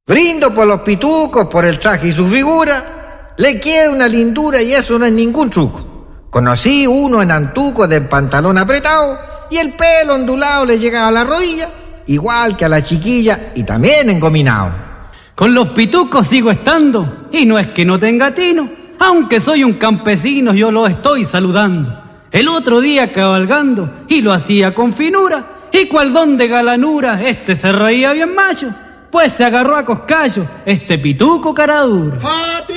Brindo por los pitucos, por el traje y su figura. Le queda una lindura y eso no es ningún truco. Conocí uno en Antuco del pantalón apretado y el pelo ondulado le llegaba a la rodilla, igual que a la chiquilla y también engominado. Con los pitucos sigo estando y no es que no tenga tino, aunque soy un campesino yo lo estoy saludando. El otro día cabalgando y lo hacía con finura y cual don de galanura se reía bien macho, pues se agarró a coscallo pituco caradura.